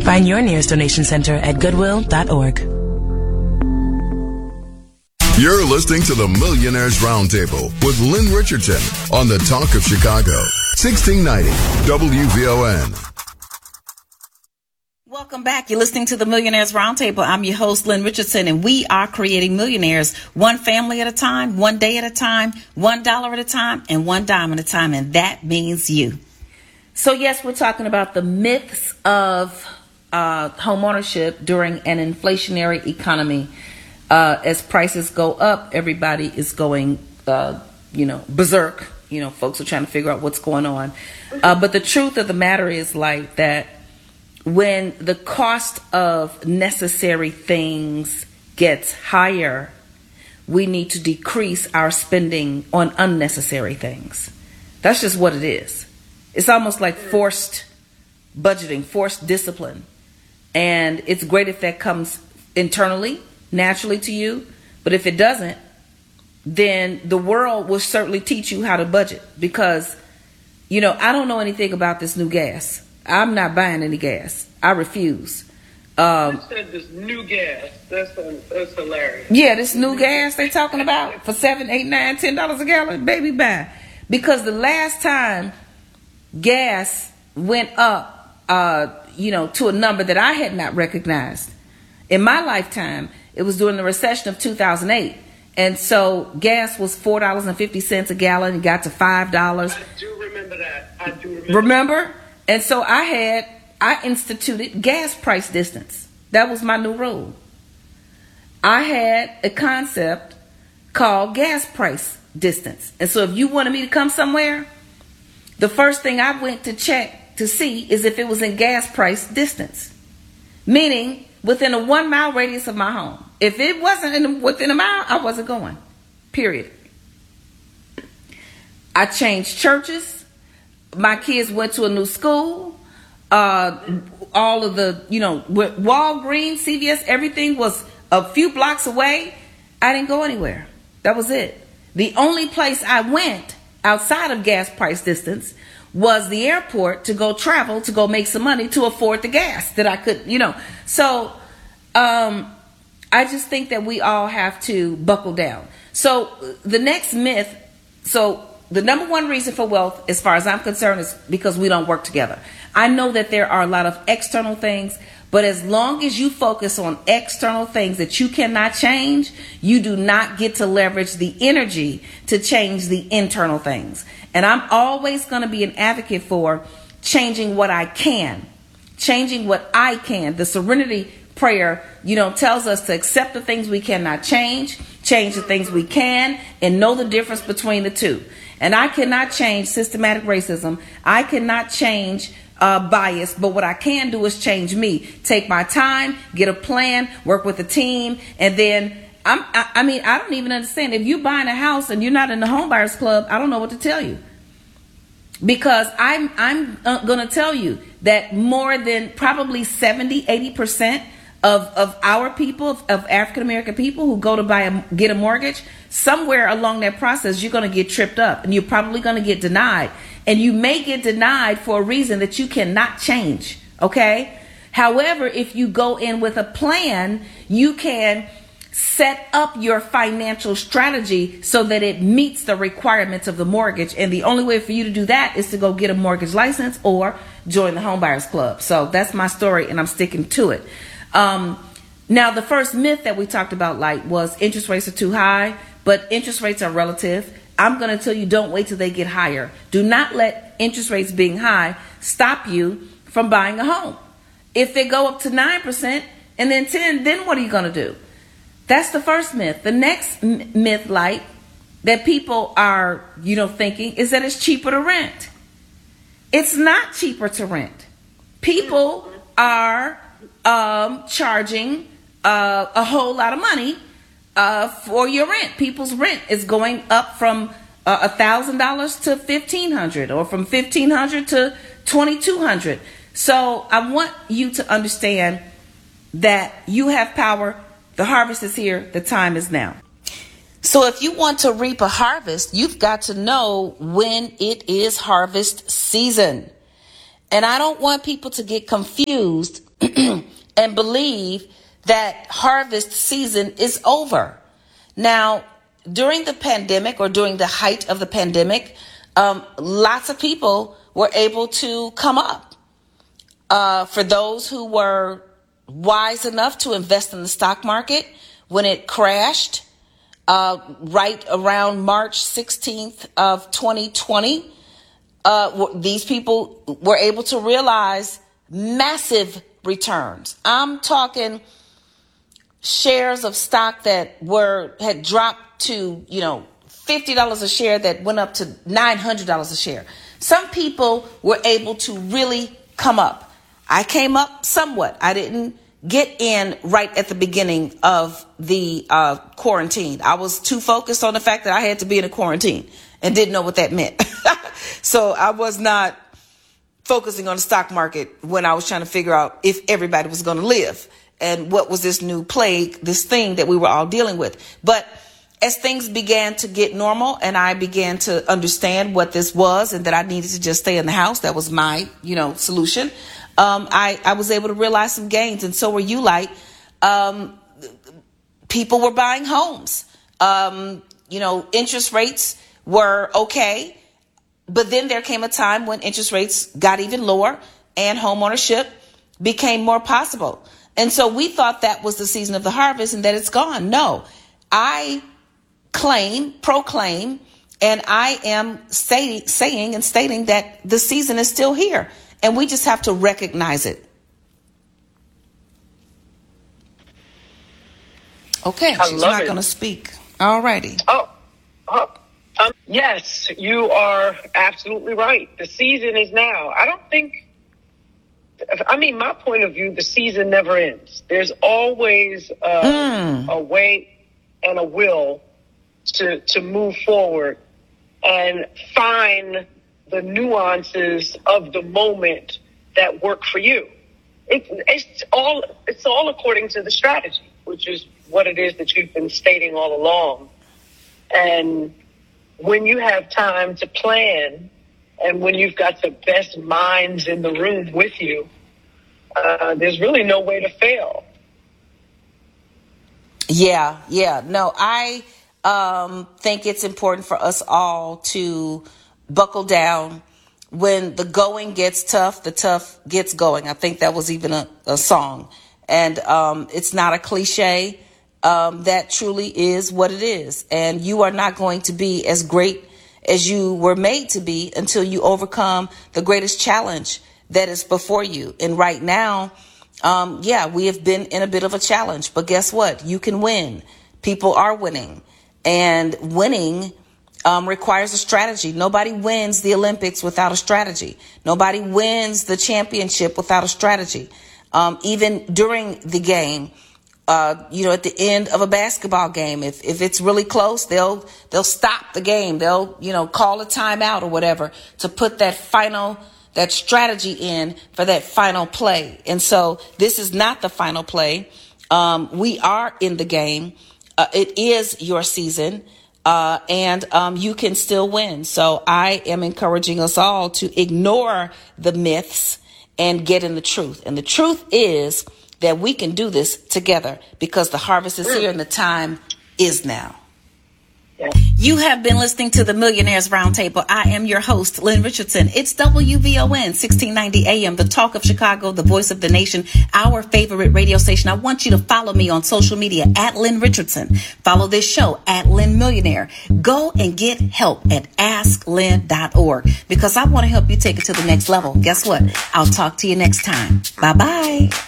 Find your nearest donation center at goodwill.org. You're listening to the Millionaires Roundtable with Lynn Richardson on the Talk of Chicago, 1690 WVON. Welcome back. You're listening to the Millionaires Roundtable. I'm your host, Lynn Richardson, and we are creating millionaires one family at a time, one day at a time, $1 at a time, and $1 at a time, and that means you. So, yes, we're talking about the myths of home ownership during an inflationary economy. As prices go up, everybody is going, berserk. Folks are trying to figure out what's going on. But the truth of the matter is like that when the cost of necessary things gets higher, we need to decrease our spending on unnecessary things. That's just what it is. It's almost like forced budgeting, forced discipline. And it's great if that comes internally, naturally to you. But if it doesn't, then the world will certainly teach you how to budget. Because, I don't know anything about this new gas. I'm not buying any gas. I refuse. You said this new gas. That's hilarious. Yeah, this new gas they talking about for $7, $8, $9, $10 a gallon. Baby, buy. Because the last time gas went up, to a number that I had not recognized in my lifetime, it was during the recession of 2008. And so gas was $4.50 a gallon. It got to $5. I do remember that. Remember? And so I instituted gas price distance. That was my new rule. I had a concept called gas price distance. And so if you wanted me to come somewhere, the first thing I went to check to see is if it was in gas price distance. Meaning within a 1 mile radius of my home. If it wasn't within a mile, I wasn't going. Period. I changed churches. My kids went to a new school. All of the, Walgreens, CVS, everything was a few blocks away. I didn't go anywhere. That was it. The only place I went outside of gas price distance was the airport to go travel, to go make some money to afford the gas that I could, So I just think that we all have to buckle down. So the next myth, the number one reason for wealth, as far as I'm concerned, is because we don't work together. I know that there are a lot of external things, but as long as you focus on external things that you cannot change, you do not get to leverage the energy to change the internal things. And I'm always going to be an advocate for changing what I can, changing what I can. The Serenity Prayer, tells us to accept the things we cannot change the things we can, and know the difference between the two. And I cannot change systematic racism. I cannot change bias, but what I can do is change me. Take my time, get a plan, work with a team, and then I don't even understand. If you're buying a house and you're not in the home buyers club, I don't know what to tell you. Because I'm going to tell you that more than probably 70-80% of our people, of African American people who go to get a mortgage, somewhere along that process, you're going to get tripped up and you're probably going to get denied. And you may get denied for a reason that you cannot change. Okay. However, if you go in with a plan, you can set up your financial strategy so that it meets the requirements of the mortgage. And the only way for you to do that is to go get a mortgage license or join the Home Buyers Club. So that's my story, and I'm sticking to it. Now, the first myth that we talked about, was interest rates are too high, but interest rates are relative. I'm going to tell you, don't wait till they get higher. Do not let interest rates being high stop you from buying a home. If they go up to 9% and then 10%, then what are you going to do? That's the first myth. The next myth, that people are, thinking is that it's cheaper to rent. It's not cheaper to rent. People are charging a whole lot of money for your rent. People's rent is going up from $1,000 to $1,500, or from $1,500 to $2,200. So I want you to understand that you have power. The harvest is here. The time is now. So if you want to reap a harvest, you've got to know when it is harvest season. And I don't want people to get confused and believe that harvest season is over. Now, during the pandemic, or during the height of the pandemic, lots of people were able to come up. For those who were wise enough to invest in the stock market when it crashed, right around March 16th of 2020, these people were able to realize massive returns. I'm talking shares of stock that had dropped to, $50 a share that went up to $900 a share. Some people were able to really come up. I came up somewhat. I didn't get in right at the beginning of the quarantine. I was too focused on the fact that I had to be in a quarantine and didn't know what that meant. So I was not focusing on the stock market when I was trying to figure out if everybody was going to live and what was this new plague, this thing that we were all dealing with. But as things began to get normal and I began to understand what this was and that I needed to just stay in the house, that was my, solution. I was able to realize some gains, and so were you. People were buying homes. Interest rates were okay. But then there came a time when interest rates got even lower and home ownership became more possible. And so we thought that was the season of the harvest and that it's gone. No, I proclaim, and I am saying and stating that the season is still here. And we just have to recognize it. Okay, she's not going to speak. All righty. Yes, you are absolutely right. The season is now. My point of view, the season never ends. There's always a way and a will to move forward and find the nuances of the moment that work for you. It's all according to the strategy, which is what it is that you've been stating all along. And when you have time to plan and when you've got the best minds in the room with you, there's really no way to fail. Yeah. No, I think it's important for us all to buckle down. When the going gets tough, the tough gets going. I think that was even a song. And it's not a cliche. That truly is what it is. And you are not going to be as great as you were made to be until you overcome the greatest challenge that is before you. And right now, we have been in a bit of a challenge. But guess what? You can win. People are winning. And winning requires a strategy. Nobody wins the Olympics without a strategy. Nobody wins the championship without a strategy. Even during the game, at the end of a basketball game, if it's really close, they'll stop the game. They'll, call a timeout or whatever to put that strategy in for that final play. And so this is not the final play. We are in the game. It is your season. And you can still win. So I am encouraging us all to ignore the myths and get in the truth. And the truth is that we can do this together because the harvest is here and the time is now. You have been listening to the Millionaires Roundtable. I am your host, Lynn Richardson. It's WVON 1690 AM, the talk of Chicago, the voice of the nation, our favorite radio station. I want you to follow me on social media at Lynn Richardson. Follow this show at Lynn Millionaire. Go and get help at AskLynn.org because I want to help you take it to the next level. Guess what? I'll talk to you next time. Bye-bye.